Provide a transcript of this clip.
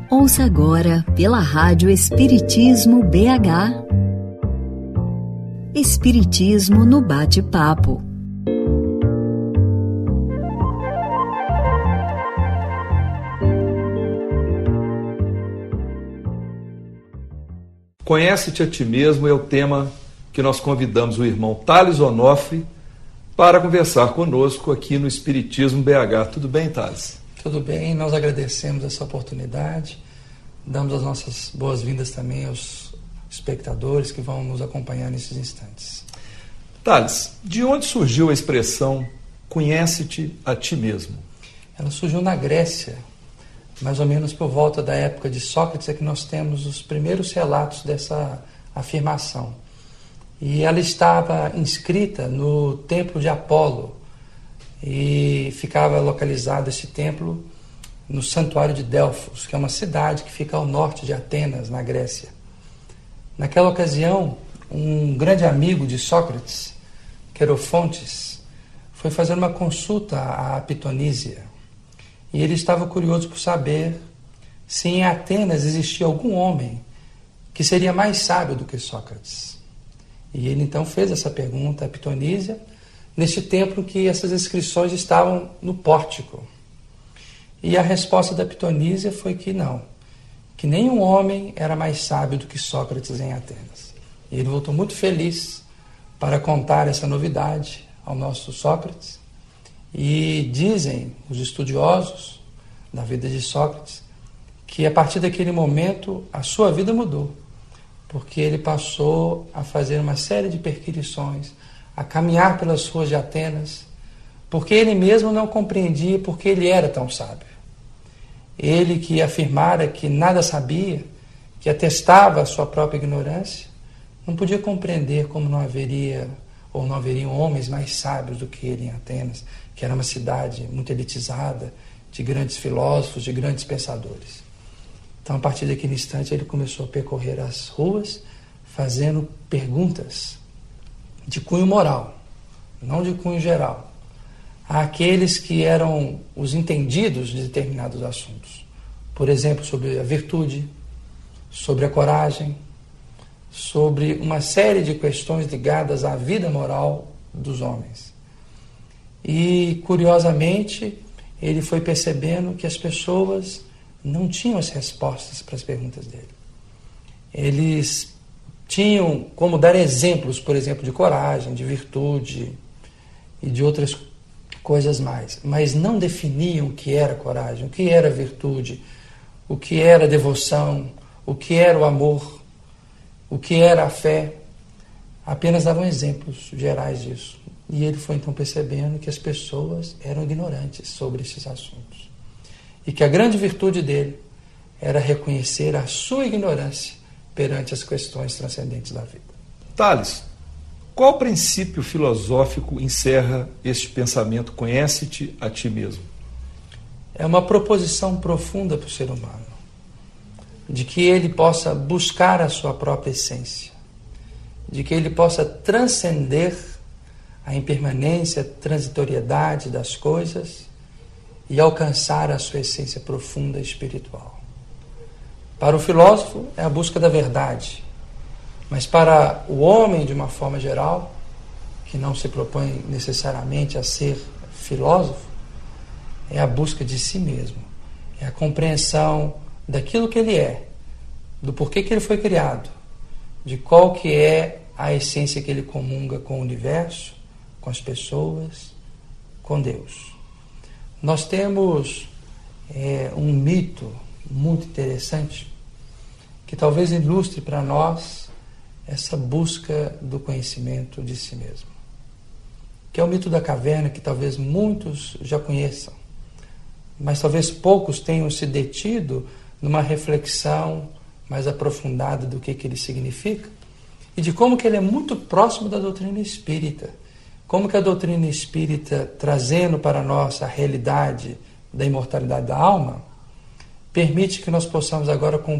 Ouça agora pela Rádio Espiritismo BH. Espiritismo no bate-papo. Conhece-te a ti mesmo é o tema que nós convidamos o irmão Thales Onofre para conversar conosco aqui no Espiritismo BH. Tudo bem, Thales? Tudo bem, nós agradecemos essa oportunidade, damos as nossas boas-vindas também aos espectadores que vão nos acompanhar nesses instantes. Thales, de onde surgiu a expressão conhece-te a ti mesmo? Ela surgiu na Grécia, mais ou menos por volta da época de Sócrates, é que nós temos os primeiros relatos dessa afirmação. E ela estava inscrita no templo de Apolo, e ficava localizado esse templo no santuário de Delfos, que é uma cidade que fica ao norte de Atenas, na Grécia. Naquela ocasião, um grande amigo de Sócrates, Querofontes, foi fazer uma consulta à Pitonísia, e ele estava curioso por saber se em Atenas existia algum homem que seria mais sábio do que Sócrates. E ele então fez essa pergunta à Pitonísia, neste templo que essas inscrições estavam no pórtico. E a resposta da Pitonísia foi que não, que nenhum homem era mais sábio do que Sócrates em Atenas. E ele voltou muito feliz para contar essa novidade ao nosso Sócrates. E dizem os estudiosos da vida de Sócrates que a partir daquele momento a sua vida mudou, porque ele passou a fazer uma série de perquisições, a caminhar pelas ruas de Atenas, porque ele mesmo não compreendia porque ele era tão sábio. Ele que afirmara que nada sabia, que atestava a sua própria ignorância, não podia compreender como não haveriam homens mais sábios do que ele em Atenas, que era uma cidade muito elitizada, de grandes filósofos, de grandes pensadores. Então, a partir daquele instante, ele começou a percorrer as ruas, fazendo perguntas de cunho moral, não de cunho geral, àqueles que eram os entendidos de determinados assuntos. Por exemplo, sobre a virtude, sobre a coragem, sobre uma série de questões ligadas à vida moral dos homens. E, curiosamente, ele foi percebendo que as pessoas não tinham as respostas para as perguntas dele. Eles tinham como dar exemplos, por exemplo, de coragem, de virtude e de outras coisas mais, mas não definiam o que era coragem, o que era virtude, o que era devoção, o que era o amor, o que era a fé. Apenas davam exemplos gerais disso. E ele foi então percebendo que as pessoas eram ignorantes sobre esses assuntos. E que a grande virtude dele era reconhecer a sua ignorância perante as questões transcendentes da vida. Thales, qual princípio filosófico encerra este pensamento conhece-te a ti mesmo? É uma proposição profunda para o ser humano, de que ele possa buscar a sua própria essência, de que ele possa transcender a impermanência, a transitoriedade das coisas e alcançar a sua essência profunda espiritual. Para o filósofo é a busca da verdade, mas para o homem, de uma forma geral, que não se propõe necessariamente a ser filósofo, é a busca de si mesmo, é a compreensão daquilo que ele é, do porquê que ele foi criado, de qual que é a essência que ele comunga com o universo, com as pessoas, com Deus. Nós temos um mito muito interessante que talvez ilustre para nós essa busca do conhecimento de si mesmo, que é o mito da caverna, que talvez muitos já conheçam, mas talvez poucos tenham se detido numa reflexão mais aprofundada do que ele significa e de como que ele é muito próximo da doutrina espírita, como que a doutrina espírita, trazendo para nós a realidade da imortalidade da alma, permite que nós possamos agora